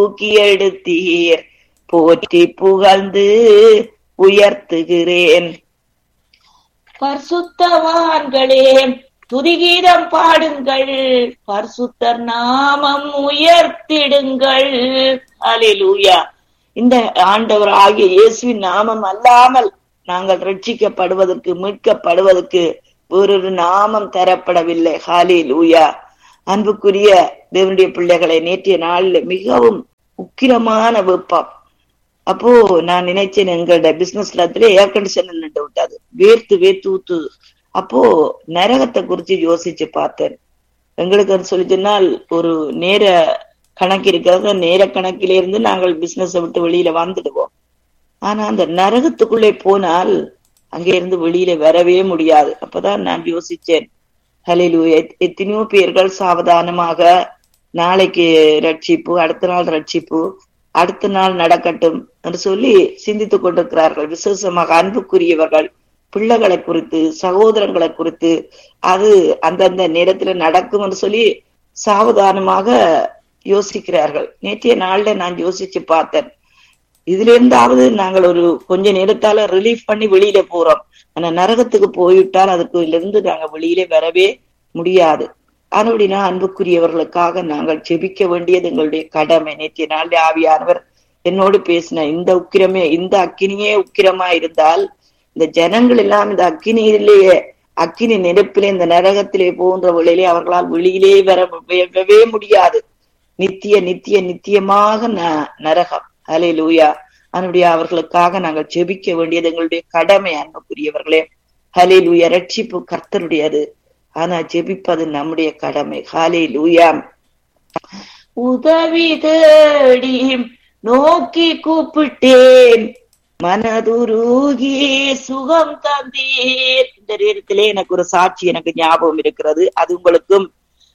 தூக்கி எடுத்தீர், போற்றி புகழ்ந்து உயர்த்துகிறேன். பரிசுத்தவான்களே துதிகீதம் பாடுங்கள், பரிசுத்தர் நாமம் உயர்த்திடுங்கள். அல்லேலூயா. இந்த ஆண்டவர் ஆகிய இயேசுவின் நாமம் அல்லாமல் நாங்கள் ரட்சிக்கப்படுவதற்கு, மீட்கப்படுவதற்கு வேறொரு நாமம் தரப்படவில்லை. ஹல்லேலூயா. அன்புக்குரிய தேவனுடைய பிள்ளைகளை, நேற்றைய நாளில் மிகவும் உக்கிரமான வெப்பம். அப்போ நான் நினைச்சேன், எங்களோட பிசினஸ் இடத்துல ஏர் கண்டிஷனர் நின்று விட்டாது, வேர்த்து வேர்த்து ஊத்துது. அப்போ நரகத்தை குறிச்சு யோசிச்சு பார்த்தேன். எங்களுக்கு சொல்லி சொன்னால் ஒரு நேர கணக்கு இருக்கிறது, நேர கணக்கில இருந்து நாங்கள் பிசினஸை விட்டு வெளியில வந்துடுவோம். ஆனா அந்த நரகத்துக்குள்ளே போனால் அங்கே இருந்து வெளியில வரவே முடியாது. அப்பதான் நான் யோசிச்சேன், ஹல்லேலூயா, எத்தனையோ பேர்கள் சாவதானமாக நாளைக்கு ரட்சிப்பு, அடுத்த நாள் ரட்சிப்பு, அடுத்த நாள் நடக்கட்டும் என்று சொல்லி சிந்தித்துக் கொண்டிருக்கிறார்கள். விசேஷமாக அன்புக்குரியவர்கள் பிள்ளைகளை குறித்து, சகோதரங்களை குறித்து அது அந்தந்த நேரத்துல நடக்கும் என்று சொல்லி சாவதானமாக யோசிக்கிறார்கள். நேற்றைய நாள்ல நான் யோசிச்சு பார்த்தேன், இதுல இருந்தாவது நாங்கள் ஒரு கொஞ்ச நேரத்தால ரிலீஃப் பண்ணி வெளியில போறோம். ஆனா நரகத்துக்கு போய்விட்டால் அதுக்கு இருந்து நாங்க வெளியில வரவே முடியாது. அப்படின்னா அன்புக்குரியவர்களுக்காக நாங்கள் ஜெபிக்க வேண்டியது எங்களுடைய கடமை. நேற்றைய நாள்ல ஆவியானவர் என்னோடு பேசின இந்த உக்கிரமே, இந்த அக்கினியே உக்கிரமா இருந்தால் இந்த ஜனங்கள் எல்லாம் இந்த அக்கினியிலேயே, அக்கினி நெருப்பிலே, இந்த நரகத்திலே போன்ற வழியிலே அவர்களால் வெளியிலே வரவே முடியாது. நித்திய நித்திய நித்தியமாக நரகம். ஹல்லேலூயா. அதனுடைய அவர்களுக்காக நாங்கள் ஜெபிக்க வேண்டியது எங்களுடைய கடமை. அன்புக்குரியவர்களே, ஹல்லேலூயா. ரட்சிப்பு கர்த்தருடையது, ஆனா ஜெபிப்பது நம்முடைய கடமை. ஹல்லேலூயா. உதவி தேடி நோக்கி கூப்பிட்டேன், மனதுருகி சுகம் தந்தீர். இந்த நேரத்திலே எனக்கு ஒரு சாட்சி எனக்கு ஞாபகம் இருக்கிறது. அது உங்களுக்கும்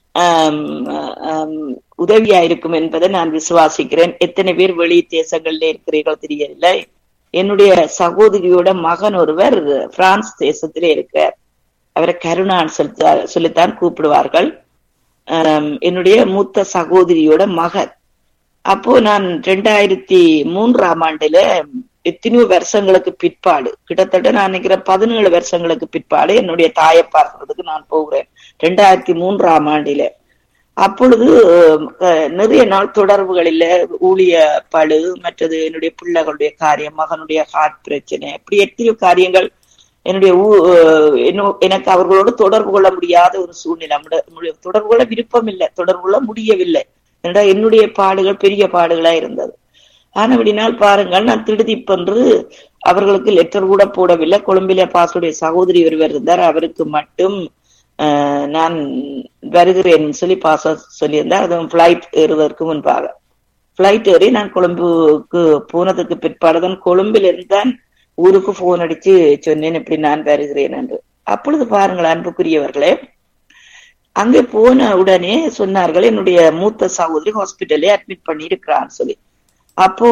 உதவியா இருக்கும் என்பதை நான் விசுவாசிக்கிறேன். எத்தனை பேர் வெளி தேசங்கள்ல இருக்கிறீர்கள் தெரியவில்லை. என்னுடைய சகோதரியோட மகன் ஒருவர் பிரான்ஸ் தேசத்திலே இருக்கிறார். அவரை கருணான்னு சொல்லித்தான் கூப்பிடுவார்கள். என்னுடைய மூத்த சகோதரியோட மகன். அப்போ நான் 2003ஆம் ஆண்டுல எத்தனையோ வருஷங்களுக்கு பிற்பாடு, கிட்டத்தட்ட நான் நினைக்கிறேன் 17 வருஷங்களுக்கு பிற்பாடு என்னுடைய தாயை பார்க்கறதுக்கு நான் போகிறேன் 2003ஆம் ஆண்டில. அப்பொழுது நிறைய நாள் தொடர்புகள் இல்ல, ஊழிய பழு, மற்றது என்னுடைய பிள்ளைகளுடைய காரியம், மகனுடைய ஹார்ட் பிரச்சனை, இப்படி எத்தனையோ காரியங்கள் என்னுடைய எனக்கு அவர்களோடு தொடர்பு கொள்ள முடியாத ஒரு சூழ்நிலை. தொடர்பு கொள்ள விருப்பம் இல்லை, தொடர்பு கொள்ள முடியவில்லை. என்னுடைய பாடுகள் பெரிய பாடுகளா இருந்தது. ஆனா அப்படினால் பாருங்கள், நான் திடுதிப்பென்று அவர்களுக்கு லெட்டர் கூட போடவில்லை. கொழும்பில பாசுடைய சகோதரி ஒருவர் இருந்தார், அவருக்கு மட்டும் நான் வருகிறேன் சொல்லி பாச சொல்லியிருந்தார். அதுவும் பிளைட் ஏறுவதற்கு முன்பாக பிளைட் ஏறி நான் கொழும்புக்கு போனதுக்கு பிற்பாடுதான் கொழும்பில் இருந்தான் ஊருக்கு போன் அடிச்சு சொன்னேன், இப்படி நான் வருகிறேன் என்று. அப்பொழுது பாருங்கள் அன்புக்குரியவர்களே, அங்கே போன உடனே சொன்னார்கள், என்னுடைய மூத்த சகோதரி ஹாஸ்பிட்டலே அட்மிட் பண்ணி இருக்கிறான்னு சொல்லி. அப்போ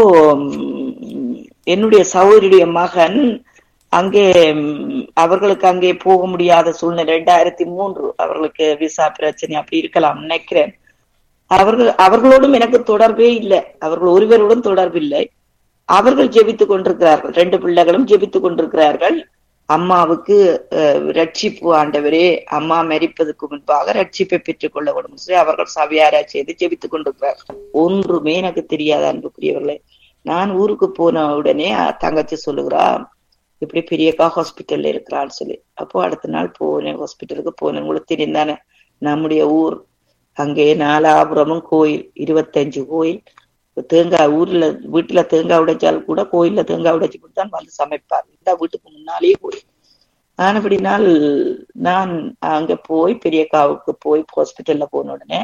என்னுடைய சகோதரியுடைய மகன் அங்கே, அவர்களுக்கு அங்கே போக முடியாத சூழ்நிலை, 2003 அவர்களுக்கு விசா பிரச்சனை அப்படி இருக்கலாம் நினைக்கிறேன். அவர்களோடும் எனக்கு தொடர்பே இல்லை, அவர்கள் ஒருவருடன் தொடர்பு இல்லை. அவர்கள் ஜெபித்துக் கொண்டிருக்கிறார்கள், 2 பிள்ளைகளும் ஜெபித்துக் கொண்டிருக்கிறார்கள். அம்மாவுக்கு ரட்சிப்பு, ஆண்டவரே அம்மா மரிப்பதற்கு முன்பாக ரட்சிப்பை பெற்றுக் கொள்ள வேண்டும் சொல்லி அவர்கள் சவியாரா செய்து ஜெபித்துக் கொண்டிருக்கிறார்கள். ஒன்றுமே எனக்கு தெரியாத அன்புக்குரியவர்களே. நான் ஊருக்கு போன உடனே தங்கச்சி சொல்லுகிறா, இப்படி பெரியக்கா ஹாஸ்பிட்டல்ல இருக்கிறான்னு சொல்லி. அப்போ அடுத்த நாள் போனேன், ஹாஸ்பிட்டலுக்கு போனேன். உங்களுக்கு தெரிந்தானே நம்முடைய ஊர், அங்கே 4 கோயில், 25 கோயில். தேங்காய் ஊர்ல வீட்டுல தேங்காய் உடைச்சால் கூட கோயில்ல தேங்காய் உடைச்சு கொடுத்தான் வந்து சமைப்பார். இந்த வீட்டுக்கு முன்னாலேயே கோயில். ஆனபடினால் நான் அங்க போய் பெரியக்காவுக்கு போய் ஹாஸ்பிட்டல்ல போன உடனே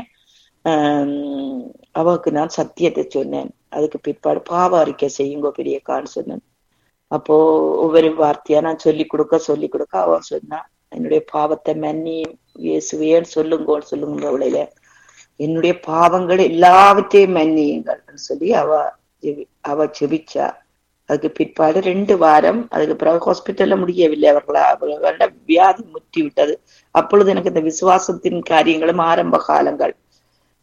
அவருக்கு நான் சத்தியத்தை சொன்னேன். அதுக்கு பிற்பாடு பாவ அறிக்கை செய்யுங்க பெரியக்கான்னு சொன்னேன். அப்போ ஒவ்வொரு வார்த்தையா நான் சொல்லி கொடுக்க அவன் சொன்னான், என்னுடைய பாவத்தை மன்னி இயேசுவேன்னு சொல்லுங்க அவளையில, என்னுடைய பாவங்கள் எல்லாவற்றையும் மன்னியுங்கள் சொல்லி அவ செபிச்சா. அதுக்கு பிற்பாடு 2 வாரம், அதுக்கு பிறகு ஹாஸ்பிட்டல்ல முடியவில்லை. அவர்களோட வியாதி முற்றி விட்டது. அப்பொழுது எனக்கு இந்த விசுவாசத்தின் காரியங்களும் ஆரம்ப காலங்கள்.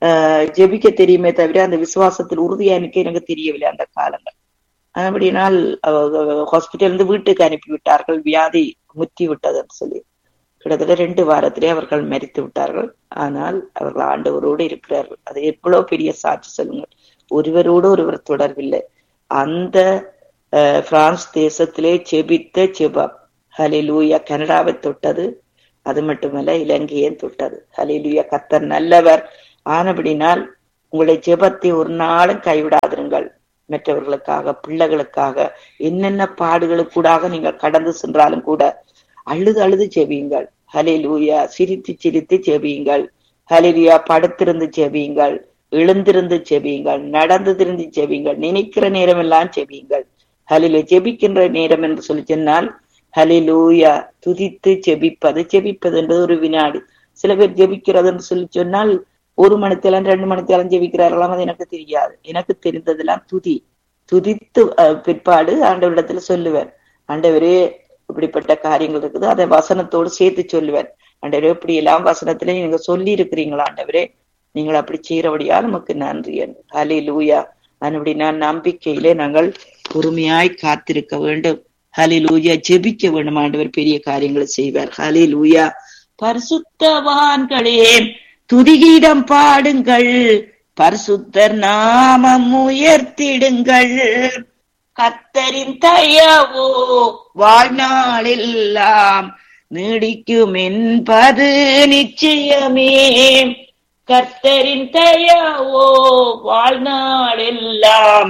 ஜெபிக்க தெரியுமே தவிர அந்த விசுவாசத்தில் உறுதியா எனக்கு தெரியவில்லை அந்த காலங்கள். அப்படினால் ஹாஸ்பிட்டல் இருந்து வீட்டுக்கு அனுப்பிவிட்டார்கள், வியாதி முற்றி விட்டதுன்னு சொல்லி. கிட்டத்தட்ட 2 வாரத்திலே அவர்கள் மரித்து விட்டார்கள். ஆனால் அவர்கள் ஆண்டவரோடு இருக்கிறார்கள். அது எவ்வளவு பெரிய சாட்சி சொல்லுங்கள். ஒருவரோடு ஒருவர் தொடர்பில்லை. அந்த பிரான்ஸ் தேசத்திலே ஜெபித்த ஜெபம் ஹல்லேலூயா கனடாவை தொட்டது. அது மட்டுமல்ல, இலங்கையை தொட்டது. ஹல்லேலூயா. கர்த்தர் நல்லவர். ஆனபடினால் உங்களுடைய ஜெபத்தை ஒரு நாளும் கைவிடாதிருங்கள். மற்றவர்களுக்காக, பிள்ளைகளுக்காக, என்னென்ன பாடுகளுக்கூடாக நீங்கள் கடந்து சென்றாலும் கூட அழுது அழுது ஜெபியுங்கள். ஹல்லேலூயா. சிரித்து சிரித்து ஜெபியுங்கள். ஹல்லேலூயா. படுத்திருந்து ஜெபியுங்கள், எழுந்திருந்து ஜெபியுங்கள், நடந்து திருந்து ஜெபியுங்கள், நினைக்கிற நேரம் எல்லாம் ஜெபியுங்கள். ஹல்லேலூயா. ஜெபிக்கின்ற நேரம் என்று சொல்லி சொன்னால் ஹல்லேலூயா துதித்து ஜெபிப்பது என்பது ஒரு வினாடி. சில பேர் ஜெபிக்கிறது என்று சொல்லி சொன்னால் 1 மணித்தேலம் 2 மணித்தேலம் ஜெபிக்கிறார்களாம். அது எனக்கு தெரியாது. எனக்கு தெரிந்ததெல்லாம் துதித்து பிற்பாடு ஆண்டவரிடத்துல சொல்லுவேன், ஆண்டவரே இப்படிப்பட்ட காரியங்கள் இருக்குது, அதை வசனத்தோடு சேர்த்து சொல்லுவேன். ஆண்டவரே இப்படி எல்லாம் வசனத்திலே நீங்க சொல்லி இருக்கிறீங்களா ஆண்டவரே, நீங்கள் அப்படி செய்யறபடியா நமக்கு நன்றி என்று. ஹல்லேலூயா. அப்படி நம்பிக்கையிலே நாங்கள் பொறுமையாய் காத்திருக்க வேண்டும். ஹல்லேலூயா. ஜெபிக்க வேண்டும். ஆண்டவர் பெரிய காரியங்களை செய்வார். ஹல்லேலூயா. பரிசுத்தவான்களே துதிகீதம் பாடுங்கள், பரிசுத்தர் நாமம் உயர்த்திடுங்கள். கர்த்தரின் தயவோ வாழ்நாளெல்லாம் நீடிக்கும் என்பது நிச்சயமே. கர்த்தரின் தயவோ வாழ்நாளெல்லாம்